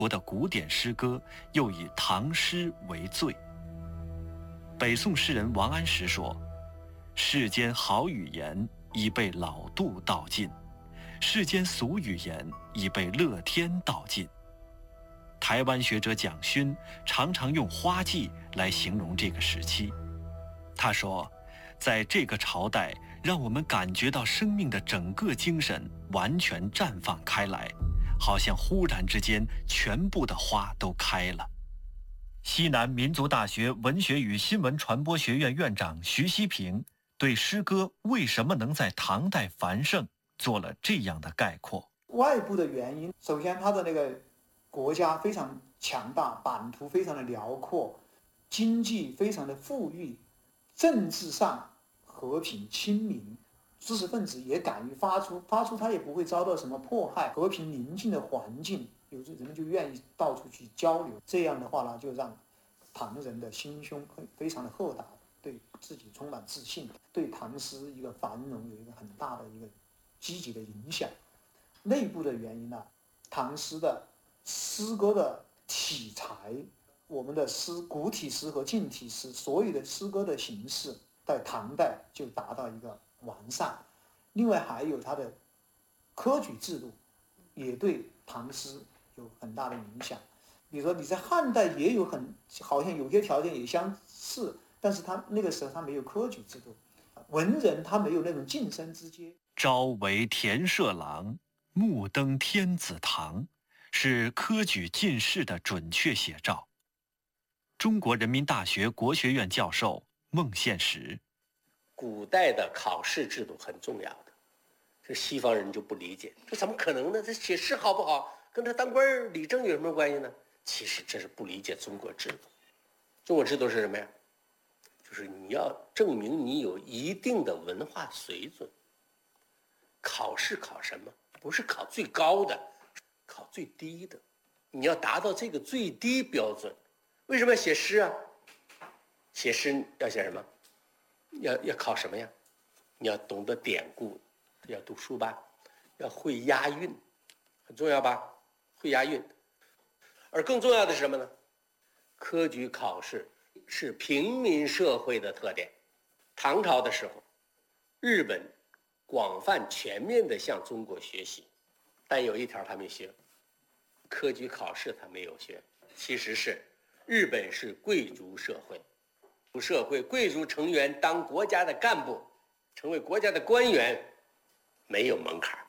国的古典诗歌又以唐诗为最。北宋诗人王安石说：“世间好语言已被老杜道尽，世间俗语言已被乐天道尽。”台湾学者蒋勋常常用花季来形容这个时期。他说，在这个朝代，让我们感觉到生命的整个精神完全绽放开来，好像忽然之间全部的花都开了。西南民族大学文学与新闻传播学院院长徐希平对诗歌为什么能在唐代繁盛做了这样的概括。 外部的原因，首先它的那个国家非常强大，版图非常的辽阔，经济非常的富裕，政治上和平亲民，知识分子也敢于发出他也不会遭到什么迫害，和平宁静的环境，有的人们就愿意到处去交流。这样的话呢，就让唐人的心胸非常的豁达，对自己充满自信，对唐诗一个繁荣有一个很大的一个积极的影响。内部的原因呢，唐诗的诗歌的体裁，我们的诗古体诗和近体诗，所有的诗歌的形式在唐代就达到一个完善。另外还有它的科举制度也对唐诗有很大的影响。比如说你在汉代也有好像有些条件也相似，但是他那个时候他没有科举制度，文人他没有那种晋升之阶。 朝为田舍郎，暮登天子堂，是科举进士的准确写照。中国人民大学国学院教授孟宪实： 古代的考试制度很重要的，这西方人就不理解，这怎么可能呢？这写诗好不好跟他当官理政有什么关系呢？其实这是不理解中国制度。中国制度是什么呀？就是你要证明你有一定的文化水准。考试考什么？不是考最高的，考最低的。你要达到这个最低标准。为什么要写诗啊？写诗要写什么？要考什么呀？你要懂得典故，要读书吧，要会押韵，很重要吧？会押韵。而更重要的是什么呢？科举考试是平民社会的特点。唐朝的时候，日本广泛全面地向中国学习，但有一条他没学，科举考试他没有学。其实是日本是贵族社会，贵族成员当国家的干部，成为国家的官员，没有门槛。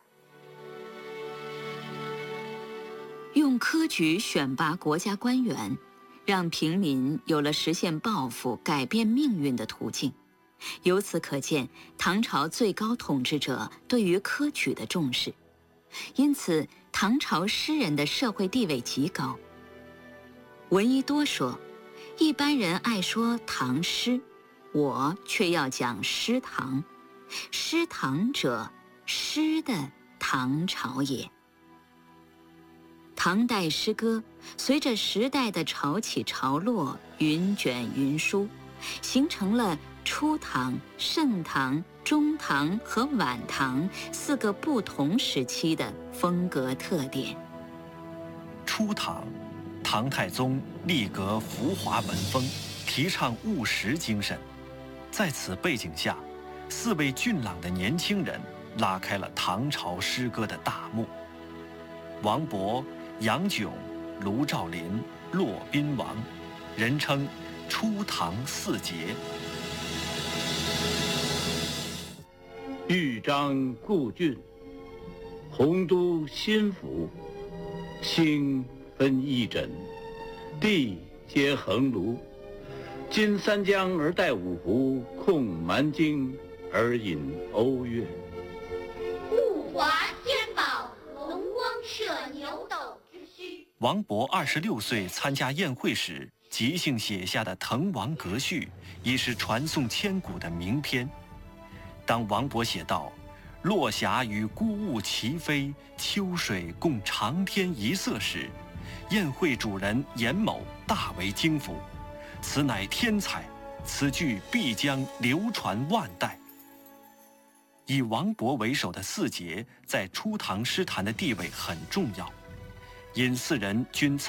用科举选拔国家官员，让平民有了实现抱负、改变命运的途径。由此可见，唐朝最高统治者对于科举的重视，因此唐朝诗人的社会地位极高。闻一多说，一般人爱说唐诗，我却要讲诗唐。诗唐者，诗的唐朝也。唐代诗歌随着时代的潮起潮落，云卷云舒，形成了初唐、盛唐、中唐和晚唐4个不同时期的风格特点。 初唐，唐太宗力革浮华文风，提倡务实精神。在此背景下，4位俊朗的年轻人拉开了唐朝诗歌的大幕：王勃、杨炯、卢照邻、骆宾王，人称初唐4杰。 豫章故郡，洪都新府，星分翼轸，地接衡庐。襟三江而带五湖，控蛮荆而引瓯越。 物华天宝，龙光射牛斗之墟。 王勃26岁参加宴会时即兴写下的《滕王阁序》，已是传颂千古的名篇。当王勃写道：“落霞与孤鹜齐飞，秋水共长天一色”时，宴会主人严某大为惊服，此乃天才，此句必将流传万代。以王勃为首的4杰在初唐诗坛的地位很重要，因4人均参